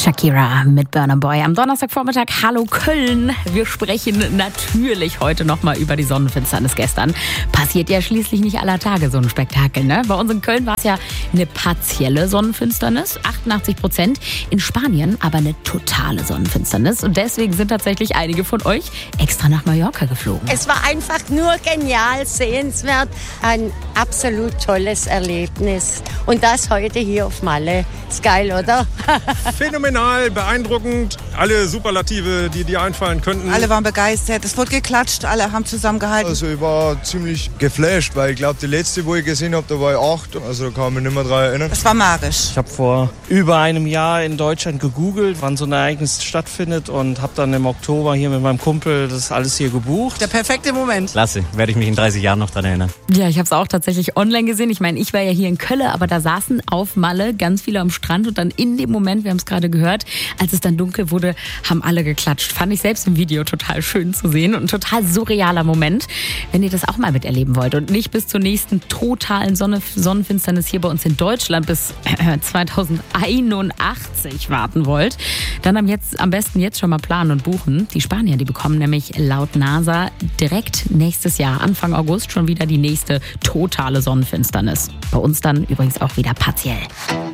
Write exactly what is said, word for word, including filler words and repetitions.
Shakira mit Burna Boy am Donnerstagvormittag. Hallo Köln. Wir sprechen natürlich heute nochmal über die Sonnenfinsternis gestern. Passiert ja schließlich nicht aller Tage so ein Spektakel, ne? Bei uns in Köln war es ja eine partielle Sonnenfinsternis, achtundachtzig Prozent. In Spanien aber eine totale Sonnenfinsternis. Und deswegen sind tatsächlich einige von euch extra nach Mallorca geflogen. Es war einfach nur genial, sehenswert. Ein absolut tolles Erlebnis. Und das heute hier auf Malle. Ist geil, oder? Phänomenal, beeindruckend. Alle Superlative, die dir einfallen könnten. Alle waren begeistert. Es wurde geklatscht, alle haben zusammengehalten. Also ich war ziemlich geflasht, weil ich glaube, die letzte, wo ich gesehen habe, da war ich acht. Also da kann ich mich nicht mehr dran erinnern. Es war magisch. Ich habe vor über einem Jahr in Deutschland gegoogelt, wann so ein Ereignis stattfindet und habe dann im Oktober hier mit meinem Kumpel das alles hier gebucht. Der perfekte Moment. Klasse, werde ich mich in dreißig Jahren noch dran erinnern. Ja, ich habe es auch tatsächlich online gesehen. Ich meine, ich war ja hier in Köln, aber da saßen auf Malle ganz viele am Strand und dann in dem Moment, wir haben es gerade gehört, als es dann dunkel wurde, haben alle geklatscht. Fand ich selbst im Video total schön zu sehen und ein total surrealer Moment. Wenn ihr das auch mal miterleben wollt und nicht bis zur nächsten totalen Sonne, Sonnenfinsternis hier bei uns in Deutschland bis äh, zweitausendeinundachtzig warten wollt, dann am, jetzt, am besten jetzt schon mal planen und buchen. Die Spanier, die bekommen nämlich laut NASA direkt nächstes Jahr, Anfang August, schon wieder die nächste totale Sonnenfinsternis. Bei uns dann übrigens auch wieder partiell.